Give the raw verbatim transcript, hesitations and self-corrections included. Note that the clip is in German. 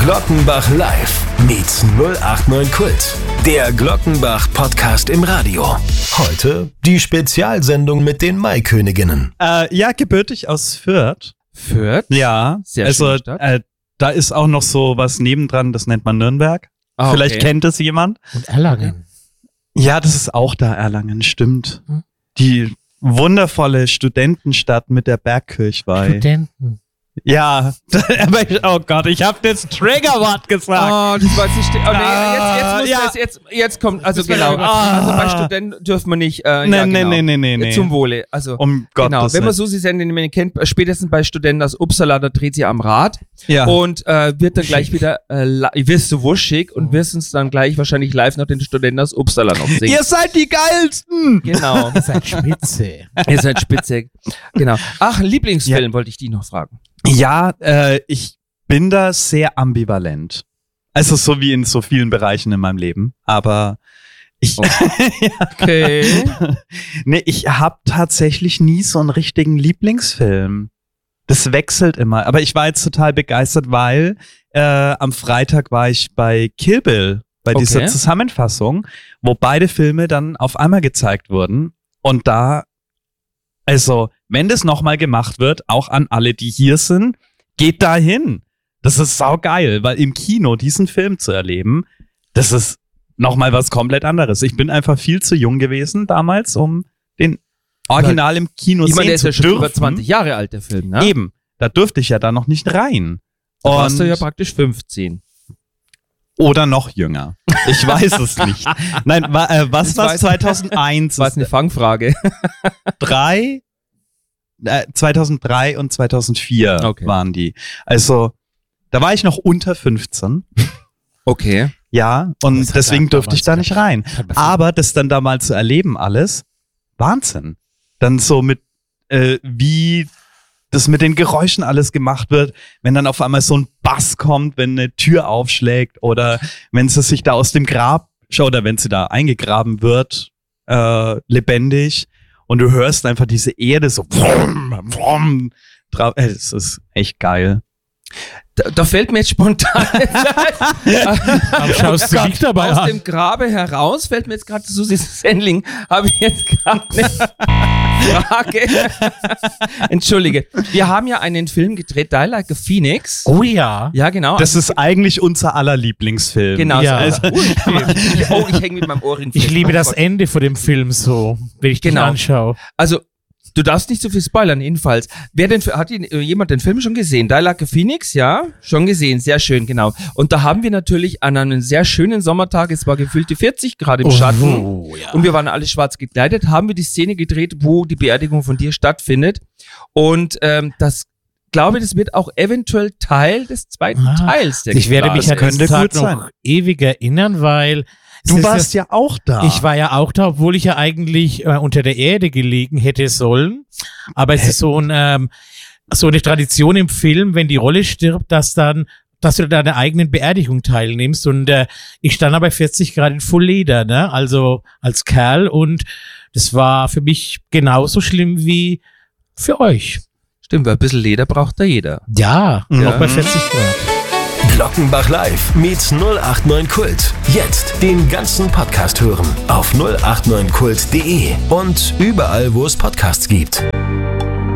Glockenbach Live meets null acht neun Kult. Der Glockenbach-Podcast im Radio. Heute die Spezialsendung mit den Maiköniginnen. Äh, ja, gebürtig aus Fürth. Fürth? Ja, sehr also schöne Stadt. Äh, da ist auch noch so was nebendran, das nennt man Nürnberg. Ah, Vielleicht okay. kennt es jemand. Und Erlangen. Ja, das ist auch da Erlangen, stimmt. Die wundervolle Studentenstadt mit der Bergkirchweih. Studenten. Ja, aber ich, oh Gott, ich habe das Triggerwort gesagt. Oh, das war jetzt nicht. Oh, nee, Ah, jetzt, jetzt, muss ja. das, jetzt, jetzt kommt. Also Das war genau. ja Also bei ah. Studenten dürfen wir nicht. Äh, Nee, ja, nee, genau. nee, nee, nee, nee. Zum Wohle. Also Um genau. Gottes Wenn man Willen. so sie Sendung nämlich kennt, äh, spätestens bei Studenten aus Uppsala, da dreht sie am Rad Ja. und äh, wird dann gleich wieder, äh, li- wirst du wuschig und wirst uns dann gleich wahrscheinlich live noch den Studenten aus Uppsala noch singen. Ihr seid die geilsten! Genau. Ihr seid spitze. Ihr seid spitze. Genau. Ach, Lieblingsfilm wollte ich dich noch fragen. Ja, äh, ich bin da sehr ambivalent. Also so wie in so vielen Bereichen in meinem Leben. Aber ich, Okay. nee, ich habe tatsächlich nie so einen richtigen Lieblingsfilm. Das wechselt immer. Aber ich war jetzt total begeistert, weil äh, am Freitag war ich bei Kill Bill, bei Okay. dieser Zusammenfassung, wo beide Filme dann auf einmal gezeigt wurden. Und da, also, wenn das nochmal gemacht wird, auch an alle, die hier sind, geht da hin. Das ist saugeil, weil im Kino diesen Film zu erleben, das ist nochmal was komplett anderes. Ich bin einfach viel zu jung gewesen damals, um den Original im Kino Ich meine, der sehen ist ja zu schon dürfen. über zwanzig Jahre alt, der Film, ne? Eben, da durfte ich ja da noch nicht rein. Da warst Und- du ja praktisch fünfzehn. Oder noch jünger. Ich weiß es nicht. Nein, wa, äh, was Das war weiß- zweitausendeins? Das war jetzt eine Fangfrage. drei, äh, zweitausenddrei und zweitausendvier Okay. waren die. Also, da war ich noch unter fünfzehn. Okay. Ja, und Das hat deswegen er durfte ich da damals nicht rein. Das hat man Aber das dann da mal zu erleben alles, Wahnsinn. Dann so mit, äh, wie das mit den Geräuschen alles gemacht wird, wenn dann auf einmal so ein Bass kommt, wenn eine Tür aufschlägt oder wenn sie sich da aus dem Grab, oder wenn sie da eingegraben wird, äh, lebendig und du hörst einfach diese Erde so brumm, brumm, drauf. Ey, das ist echt geil. Da, da fällt mir jetzt spontan Warum schaust du dich dabei aus an? dem Grabe heraus, fällt mir jetzt gerade zu Susi Sendling, habe ich jetzt gerade eine Frage. Entschuldige. Wir haben ja einen Film gedreht, Die Like a Phoenix. Oh ja. Ja, genau. Das ist eigentlich unser aller Lieblingsfilm. genau. Ja. So. Oh, ich hänge mit meinem Ohr in Ich liebe Oh das Gott. Ende von dem Film so, wenn ich dich Genau. anschaue. Also, du darfst nicht so viel spoilern, jedenfalls. Wer denn, hat ihn, äh, jemand den Film schon gesehen? Die Like a Phoenix, ja? Schon gesehen, sehr schön, genau. Und da haben wir natürlich an einem sehr schönen Sommertag, es war gefühlte vierzig Grad im Schatten, Oh, ja. und wir waren alle schwarz gekleidet, haben wir die Szene gedreht, wo die Beerdigung von dir stattfindet. Und ähm, das, glaube das wird auch eventuell Teil des zweiten Ah, Teils. Der Ich werde mich geplant an ist. den könnte Tag gut noch ewig erinnern, weil es Du ist warst ja auch da. Ich war ja auch da, obwohl ich ja eigentlich äh, unter der Erde gelegen hätte sollen. Aber es ist so, ein, ähm, so eine Tradition im Film, wenn die Rolle stirbt, dass dann, dass du an deiner eigenen Beerdigung teilnimmst. Und äh, ich stand aber bei vierzig Grad in Vollleder, ne? Also als Kerl. Und das war für mich genauso schlimm wie für euch. Stimmt, weil ein bisschen Leder braucht da jeder. Ja, Ja. auch bei vierzig Grad. Glockenbach Live meets null acht neun Kult. Jetzt den ganzen Podcast hören auf null acht neun kult punkt de und überall, wo es Podcasts gibt.